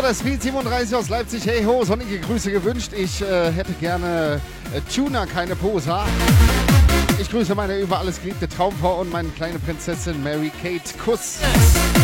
der Speed 37 aus Leipzig. Hey ho, sonnige Grüße gewünscht. Ich hätte gerne Tuna, keine Posa. Ich grüße meine über alles geliebte Traumfrau und meine kleine Prinzessin Mary Kate. Kuss.